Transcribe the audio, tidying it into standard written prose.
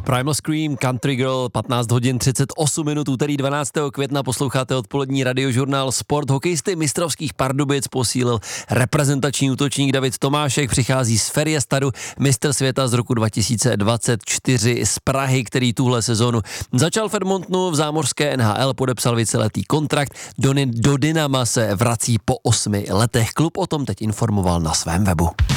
Primal Scream, Country Girl, 15 hodin 38 minut, úterý 12. května, posloucháte odpolední radiožurnál Sport. Hokejisty mistrovských Pardubic posílil reprezentační útočník David Tomášek, přichází z Ferjestadu, mistr světa z roku 2024 z Prahy, který tuhle sezonu začal v Edmontonu v zámořské NHL, podepsal víceletý kontrakt, do Dynama se vrací po 8 letech. Klub o tom teď informoval na svém webu.